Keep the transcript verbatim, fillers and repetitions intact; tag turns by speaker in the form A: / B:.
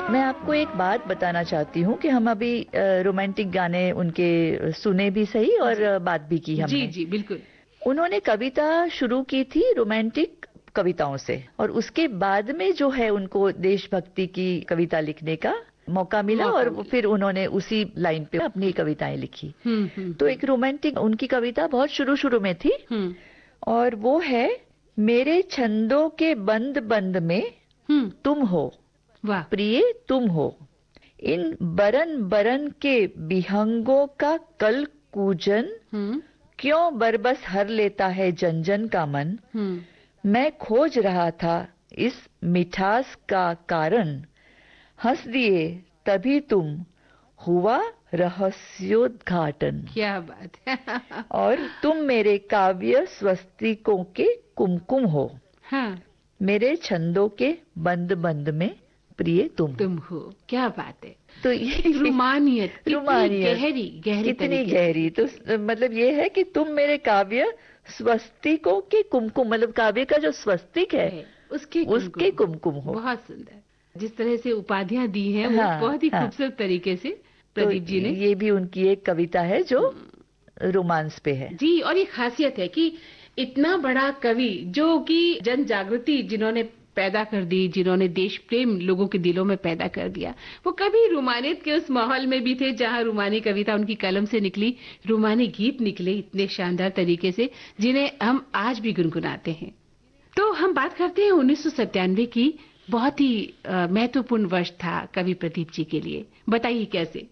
A: मैं आपको एक बात बताना चाहती हूँ कि हम अभी रोमांटिक गाने उनके सुने भी सही और बात भी की हमने।
B: जी जी बिल्कुल।
A: उन्होंने कविता शुरू की थी रोमांटिक कविताओं से और उसके बाद में जो है उनको देशभक्ति की कविता लिखने का मौका मिला
B: मौका
A: और
B: मिला।
A: फिर उन्होंने उसी लाइन पे अपनी कविताएं लिखी।
B: हुँ, हुँ,
A: तो एक रोमांटिक उनकी कविता बहुत शुरू शुरू में थी
B: हुँ,
A: और वो है, मेरे छंदों के बंद बंद में
B: हुँ,
A: तुम हो,
B: वाह।
A: प्रिय तुम हो, इन बरन बरन के विहंगों का कल कूजन
B: हुँ,
A: क्यों बरबस हर लेता है जन जन का मन।
B: हुँ,
A: मैं खोज रहा था इस मिठास का कारण, हंस दिए तभी तुम, हुआ रहस्योद्घाटन।
B: क्या बात है।
A: और तुम मेरे काव्य स्वस्तिकों के कुमकुम हो,
B: हाँ,
A: मेरे छंदों के बंद बंद में प्रिय तुम हो।
B: तुम हो, क्या बात है।
A: तो ये
B: रुमानियत, कितनी
A: रुमानियत,
B: गहरी गहरी
A: कितनी
B: तरीके से।
A: गहरी। तो स- मतलब ये है कि तुम मेरे काव्य स्वस्तिकों के कुमकुम, मतलब काव्य का जो स्वस्तिक है
B: है, उसके
A: उसके
B: कुमकुम।
A: कुमकुम हो।
B: बहुत सुंदर। जिस तरह से उपाधियां दी हैं वो
A: हाँ
B: बहुत ही
A: हाँ।
B: खूबसूरत तरीके से
A: तो
B: प्रदीप जी ने।
A: ये भी उनकी एक कविता है जो रोमांस पे है।
B: जी, और ये खासियत है कि इतना बड़ा कवि जो कि जन जागृति जिन्होंने पैदा कर दी, जिन्होंने देश प्रेम लोगों के दिलों में पैदा कर दिया, वो कभी रुमानियत के उस माहौल में भी थे जहां रुमानी कविता उनकी कलम से निकली, रुमानी गीत निकले इतने शानदार तरीके से जिन्हें हम आज भी गुनगुनाते हैं। तो हम बात करते हैं उन्नीस सौ सत्तानवे की। बहुत ही अ, महत्वपूर्ण वर्ष था कवि प्रदीप जी के लिए, बताइए कैसे।